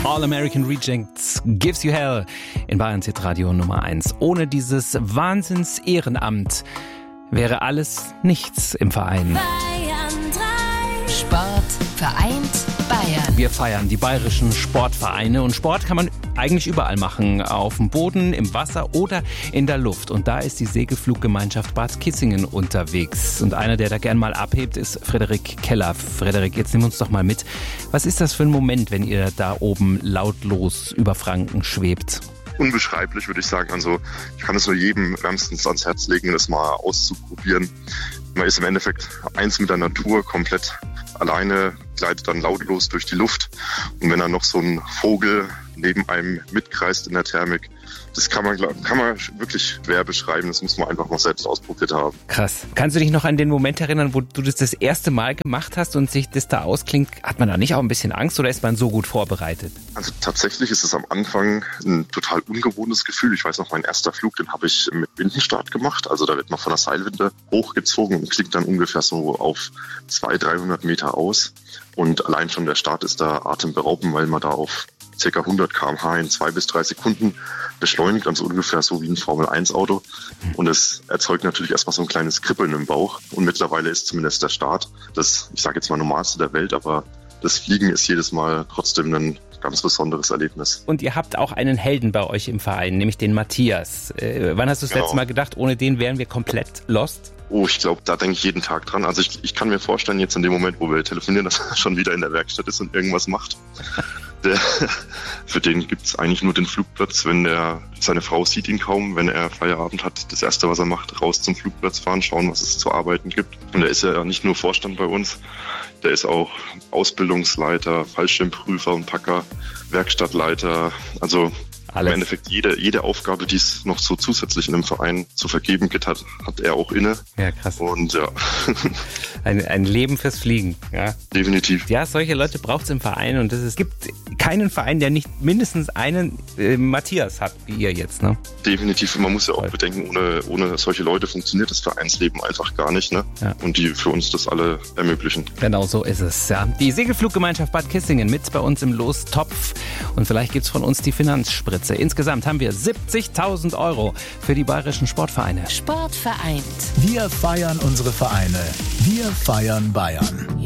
All American Rejects, Gives You Hell in Bayerns Hitradio Nummer 1. Ohne dieses Wahnsinns-Ehrenamt wäre alles nichts im Verein. Bayern 3. Sport vereint Bayern. Wir feiern die bayerischen Sportvereine und Sport kann man eigentlich überall machen. Auf dem Boden, im Wasser oder in der Luft. Und da ist die Segelfluggemeinschaft Bad Kissingen unterwegs. Und einer, der da gern mal abhebt, ist Frederik Keller. Frederik, jetzt nimm uns doch mal mit. Was ist das für ein Moment, wenn ihr da oben lautlos über Franken schwebt? Unbeschreiblich, würde ich sagen. Also ich kann es nur jedem wärmstens ans Herz legen, das mal auszuprobieren. Man ist im Endeffekt eins mit der Natur, komplett alleine, gleitet dann lautlos durch die Luft. Und wenn dann noch so ein Vogel neben einem mitkreist in der Thermik, das kann man wirklich schwer beschreiben. Das muss man einfach mal selbst ausprobiert haben. Krass. Kannst du dich noch an den Moment erinnern, wo du das erste Mal gemacht hast und sich das da ausklingt? Hat man da nicht auch ein bisschen Angst oder ist man so gut vorbereitet? Also tatsächlich ist es am Anfang ein total ungewohntes Gefühl. Ich weiß noch, mein erster Flug, den habe ich mit Windenstart gemacht. Also da wird man von der Seilwinde hochgezogen und klingt dann ungefähr so auf 200-300 Meter aus. Und allein schon der Start ist da atemberaubend, weil man da auf ca. 100 km/h in 2 bis 3 Sekunden beschleunigt, also ungefähr so wie ein Formel-1-Auto. Und es erzeugt natürlich erstmal so ein kleines Kribbeln im Bauch. Und mittlerweile ist zumindest der Start das, ich sage jetzt mal, normalste der Welt, aber das Fliegen ist jedes Mal trotzdem ein ganz besonderes Erlebnis. Und ihr habt auch einen Helden bei euch im Verein, nämlich den Matthias. Wann hast du das letzte Mal gedacht, ohne den wären wir komplett lost? Oh, ich glaube, da denke ich jeden Tag dran. Also ich kann mir vorstellen, jetzt in dem Moment, wo wir telefonieren, dass er schon wieder in der Werkstatt ist und irgendwas macht. Für den gibt's eigentlich nur den Flugplatz, wenn seine Frau sieht ihn kaum, wenn er Feierabend hat. Das Erste, was er macht, raus zum Flugplatz fahren, schauen, was es zu arbeiten gibt. Und er ist ja nicht nur Vorstand bei uns, der ist auch Ausbildungsleiter, Fallschirmprüfer und Packer, Werkstattleiter, also alles. Im Endeffekt jede Aufgabe, die es noch so zusätzlich in einem Verein zu vergeben gibt, hat er auch inne. Ja, krass. Und ja. Ein Leben fürs Fliegen, ja. Definitiv. Ja, solche Leute braucht es im Verein und es gibt keinen Verein, der nicht mindestens einen Matthias hat, wie ihr jetzt, ne? Definitiv. Man muss ja auch bedenken, ohne solche Leute funktioniert das Vereinsleben einfach gar nicht, ne? Ja. Und die für uns das alle ermöglichen. Genau so ist es, ja. Die Segelfluggemeinschaft Bad Kissingen mit bei uns im Lostopf und vielleicht gibt's von uns die Finanzspritze. Insgesamt haben wir 70.000 € für die bayerischen Sportvereine. Sport vereint. Wir feiern unsere Vereine. Wir feiern Bayern.